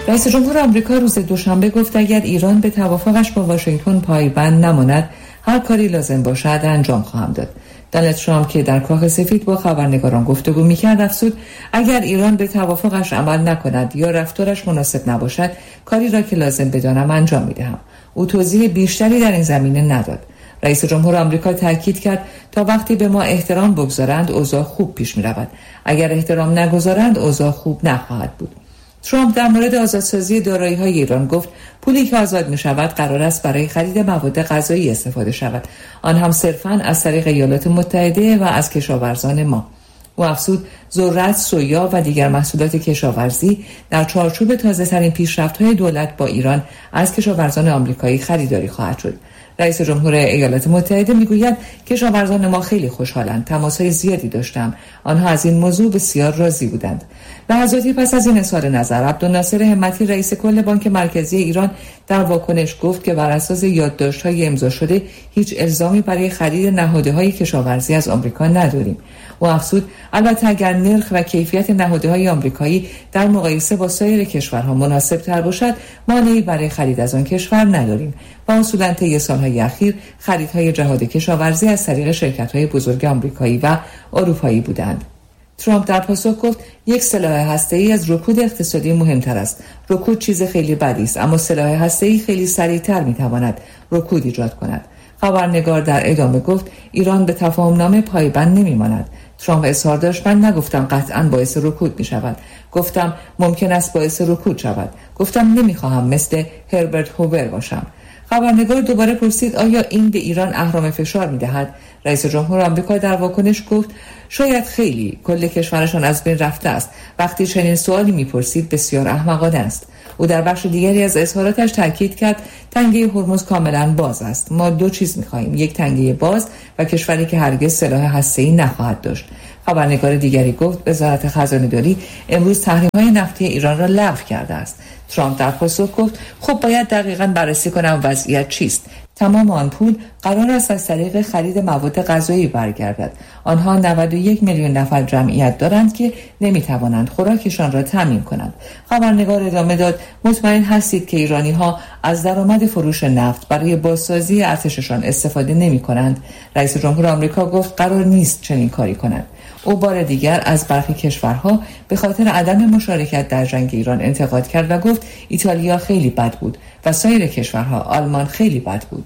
رئیس جمهور آمریکا روز دوشنبه گفت اگر ایران به توافقش با واشنگتن پایبند نماند، هر کاری لازم باشد انجام خواهم داد. دونالد ترامپ که در کاخ سفید با خبرنگاران گفتگو می‌کرد افزود اگر ایران به توافقش عمل نکند یا رفتارش مناسب نباشد، کاری را که لازم بدانم انجام می‌دهم. او توضیح بیشتری در این زمینه نداد. رئیس جمهور آمریکا تاکید کرد تا وقتی به ما احترام بگذارند اوضاع خوب پیش می‌رود. اگر احترام نگذارند اوضاع خوب نخواهد بود. ترامپ در مورد آزادسازی دارایی‌های ایران گفت پولی که آزاد می‌شود قرار است برای خرید مواد غذایی استفاده شود، آن هم صرفاً از طریق ایالات متحده و از کشاورزان ما. او افزود ذرت، سویا و دیگر محصولات کشاورزی در چارچوب تازه‌ترین پیشرفت‌های دولت با ایران از کشاورزان آمریکایی خریداری خواهد شد. رئیس جمهور ایالات متحده میگوید کشاورزان ما خیلی خوشحالند، تماس‌های زیادی داشتم، آنها از این موضوع بسیار راضی بودند. لحظاتی پس از این اظهار نظر عبدالناصر همتی رئیس کل بانک مرکزی ایران در واکنش گفت که بر اساس یادداشت‌های امضا شده هیچ الزامی برای خرید نهادهای کشاورزی از آمریکا نداریم. و افزود البته اگر نرخ و کیفیت نهادهای آمریکایی در مقایسه با سایر کشورها مناسب تر باشد، مانعی برای خرید از آن کشور نداریم و اصولاً طی سالهای اخیر خریدهای جهاد کشاورزی از طریق شرکت‌های بزرگ آمریکایی و اروپایی بودند. ترامپ در پاسخ گفت یک سلاح هسته‌ای از رکود اقتصادی مهمتر است. رکود چیز خیلی بدی است، اما سلاح هسته‌ای خیلی سریعتر می‌تواند رکود ایجاد کند. خبرنگار در ادامه گفت ایران به تفاهم‌نامه پایبند نمی‌ماند. ترامپ اظهار داشت من نگفتم قطعاً باعث رکود می‌شود. گفتم ممکن است باعث رکود شود. گفتم نمی‌خواهم مثل هربرت هوور باشم. خبرنگار دوباره پرسید آیا این به ایران اهرم فشار می‌دهد؟ رئیس جمهور آمریکا در واکنش گفت شاید خیلی، کل کشورشان از بین رفته است. وقتی چنین سوالی می‌پرسید بسیار احمقانه است. او در بخش دیگری از اظهاراتش تاکید کرد تنگه هرمز کاملا باز است. ما دو چیز می‌خواهیم، یک تنگه باز و کشوری که هرگز سلاح هسته‌ای نخواهد داشت. خبرنگار دیگری گفت وزارت خزانه‌داری امروز تحریم‌های نفتی ایران را لغو کرده است. ترامپ در پاسخ گفت خب باید دقیقاً بررسی کنم وضعیت چیست. تمام آن پول قرار است از طریق خرید مواد غذایی برگردد. آنها 91 میلیون نفر جمعیت دارند که نمیتوانند خوراکشان را تامین کنند. خبرنگار ادامه داد مطمئن هستید که ایرانی‌ها از درآمد فروش نفت برای بازسازی ارتششان استفاده نمی‌کنند؟ رئیس جمهور آمریکا گفت قرار نیست چنین کاری کنند. او بار دیگر از برخی کشورها به خاطر عدم مشارکت در جنگ ایران انتقاد کرد و گفت ایتالیا خیلی بد بود و سایر کشورها آلمان خیلی بد بود.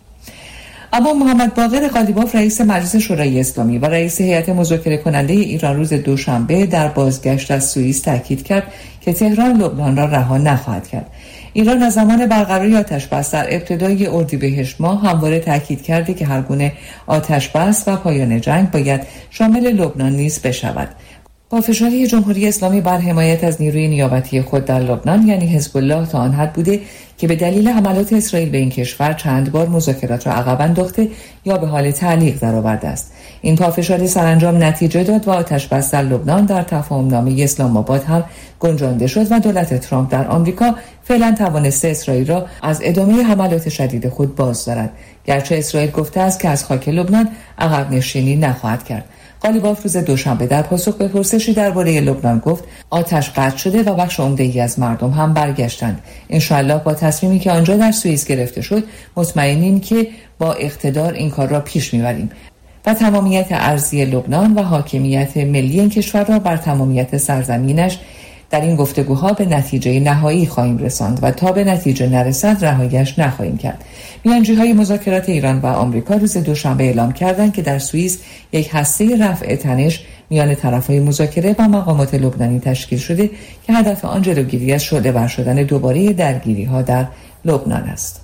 اما محمد باقر قالیباف رئیس مجلس شورای اسلامی و رئیس هیئت مذاکره کننده ایران روز دوشنبه در بازگشت از سوئیس تاکید کرد که تهران لبنان را رها نخواهد کرد. ایران از زمان برقراری آتش‌بس در ابتدای اردیبهشت ماه همواره تاکید کرده که هر گونه آتش‌بس و پایان جنگ باید شامل لبنان نیز بشود. پافشاری جمهوری اسلامی بر حمایت از نیروی نیابتی خود در لبنان یعنی حزب الله تا آن حد بوده که به دلیل حملات اسرائیل به این کشور چند بار مذاکرات را عقب انداخته یا به حال تعلیق درآورده است. این پافشاری سرانجام نتیجه داد و آتش‌بس در لبنان در تفاهم‌نامه اسلام آباد هم گنجانده شد و دولت ترامپ در آمریکا فعلا توانسته اسرائیل را از ادامه حملات شدید خود باز دارد، گرچه اسرائیل گفته است که از خاک لبنان عقب نشینی نخواهد کرد. قالیباف روز دوشنبه در پاسخ به پرسشی درباره لبنان گفت آتش قطع شده و بخش عمده‌ای از مردم هم برگشتند. انشاءالله با تصمیمی که آنجا در سوئیس گرفته شد مطمئنیم که با اقتدار این کار را پیش میبریم و تمامیت ارضی لبنان و حاکمیت ملی این کشور را بر تمامیت سرزمینش در این گفتگوها به نتیجه نهایی خواهیم رساند و تا به نتیجه نرسد رهایی‌اش نخواهیم کرد. میانجی‌های مذاکرات ایران و آمریکا روز دوشنبه اعلام کردند که در سوئیس یک هسته رفع تنش میان طرف‌های مذاکره و مقامات لبنانی تشکیل شده که هدف آن جلوگیری از شعله‌ور شدن دوباره درگیری‌ها در لبنان است.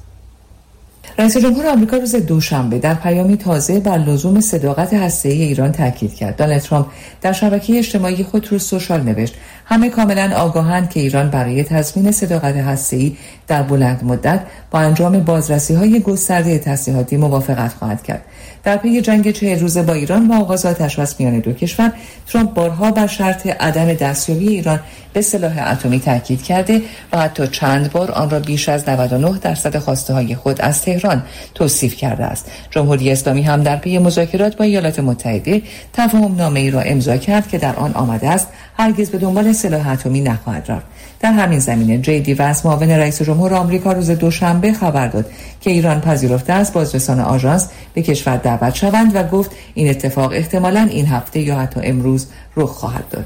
رئیس جمهور آمریکا روز دوشنبه در پیامی تازه بر لزوم صداقت هسته‌ای ایران تاکید کرد. دونالد ترامپ در شبکه اجتماعی خود روز سوشال نوشت همه کاملا آگاهند که ایران برای تضمین صداقت هسته‌ای در بلند مدت با انجام بازرسی‌های گسترده تسلیحاتی موافقت خواهد کرد. در پی جنگ 40 روزه با ایران و آغاز آتش‌بس میان دو کشور، ترامپ بارها بر شرط عدم دستیابی ایران به سلاح اتمی تاکید کرده و حتی چند بار آن را بیش از 99% خواسته‌های خود از تهران توصیف کرده است. جمهوری اسلامی هم در پی مذاکرات با ایالات متحده تفاهم‌نامه‌ای را امضا کرد که در آن آمده است هرگز به دنبال سلاح اتمی نخواهد رفت. در همین زمینه جی وانس معاون رئیس جمهور آمریکا روز دوشنبه خبر داد که ایران پذیرفته است بازرسان آژانس به کشور دعوت شوند و گفت این اتفاق احتمالاً این هفته یا حتی امروز رخ خواهد داد.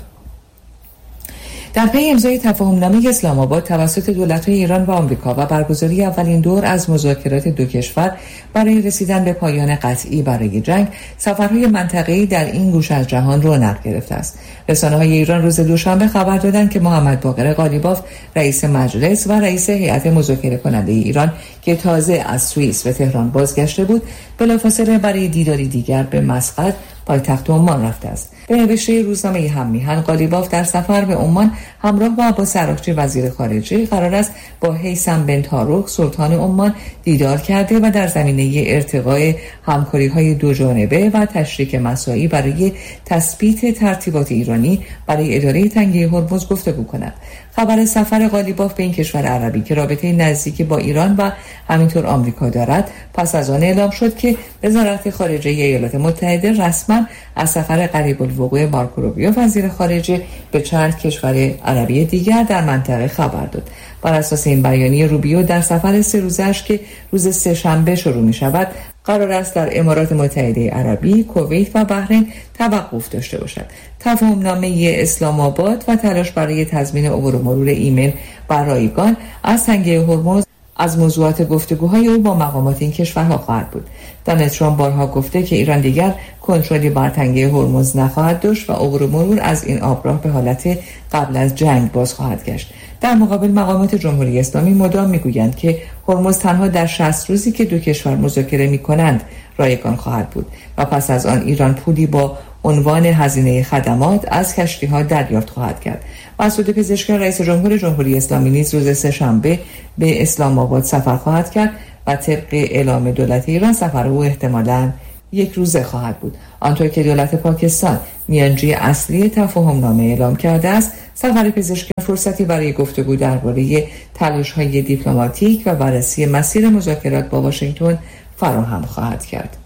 در پی امضای تفاهمنامه اسلام آباد توسط دولت‌های ایران و آمریکا و برگزاری اولین دور از مذاکرات دو کشور برای رسیدن به پایان قطعی برای جنگ، سفرهای منطقه‌ای در این گوشه از جهان رونق گرفته است. رسانه‌های ایران روز دوشنبه خبر دادند که محمد باقر قالیباف، رئیس مجلس و رئیس هیئت مذاکره کننده ایران که تازه از سوئیس به تهران بازگشته بود، بلافاصله برای دیداری دیگر به مسقط، پایتخت عمان رفته است. به نوشته روزنامه هم میهن، قالیباف در سفر به عمان همراه با عباس عراقچی وزیر خارجه قرار است با هیثم بن طارق سلطان عمان دیدار کرده و در زمینه ارتقای همکاری‌های دو جانبه و تشریک مساعی برای تثبیت ترتیبات ایرانی برای اداره تنگه هرمز گفتگو کند. خبر سفر قالیباف به این کشور عربی که رابطه نزدیکی با ایران و همینطور آمریکا دارد پس از آن اعلام شد که وزارت خارجه ایالات متحده رسما از سفر قریب الوقوع مارکو روبیو وزیر خارجه به چند کشور عربی دیگر در منطقه خبر داد. بر اساس این بیانیه، روبیو در سفر 3 روزش که روز سه‌شنبه شروع می شود قرار است در امارات متحده عربی، کویت و بحرین توقف داشته باشد. تفاهمنامه اسلام آباد و تلاش برای تضمین عبور و مرور ایمن و رایگان از تنگه هرمز از موضوعات گفتگوهای او با مقامات این کشورها خواهد بود. دونالد ترامپ بارها گفته که ایران دیگر کنترلی بر تنگه هرمز نخواهد داشت و عبور و مرور از این آبراه به حالت قبل از جنگ باز خواهد گشت. در مقابل مقامات جمهوری اسلامی مدام میگویند که هرمز تنها در 60 روزی که دو کشور مذاکره میکنند رایگان خواهد بود و پس از آن ایران پولی با عنوان هزینه خدمات از کشتی‌ها دریافت خواهد کرد. مسعود پزشکیان رئیس جمهور جمهوری اسلامی نیز روز سه‌شنبه به اسلام آباد سفر خواهد کرد و طبق اعلام دولت ایران سفر او احتمالاً 1 روزه خواهد بود. آنطور که دولت پاکستان میانجی اصلی تفاهمنامه اعلام کرده است، سفر پزشکیان فرصتی برای گفتگو درباره تلاش‌های دیپلماتیک و بررسی مسیر مذاکرات با واشنگتن فراهم خواهد کرد.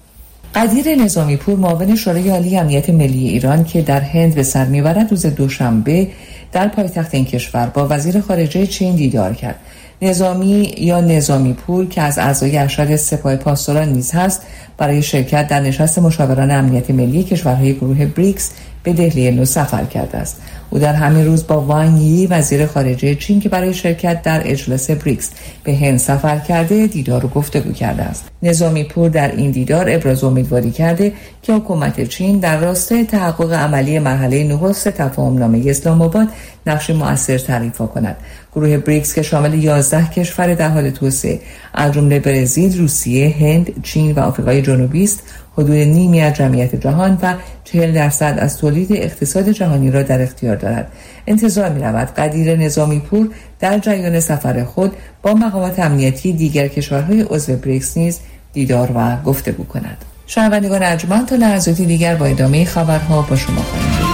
قدیر نظامی پور معاون شورای عالی امنیت ملی ایران که در هند به سر میبرد روز دوشنبه در پایتخت این کشور با وزیر خارجه چین دیدار کرد. نظامی یا نظامی پور که از اعضای ارشد سپاه پاسداران نیز هست برای شرکت در نشست مشاوران امنیت ملی کشورهای گروه بریکس به دهلی نو سفر کرده است. او در همین روز با وانگ یی وزیر خارجه چین که برای شرکت در اجلاس بریکس به هند سفر کرده دیدار و گفتگو کرده است. نظامی پور در این دیدار ابراز امیدواری کرده که حکومت چین در راستای تحقق عملی مرحله نخست تفاهمنامه اسلام آباد نقش مؤثر ایفا کند. گروه بریکس که شامل 11 کشور در حال توسعه از جمله برزیل، روسیه، هند، چین و آفریقای جنوبی است، حدود نیمی از جمعیت جهان و 40% از تولید اقتصاد جهانی را در اختیار دارد. انتظار می‌رود قدیر نظامی پور در جریان سفر خود با مقامات امنیتی دیگر کشورهای عضو بریکس نیز دیدار و گفتگو کند. شنوندگان ارجمند، تا لحظاتی دیگر با ادامه خبرها با شما خواهیم بود.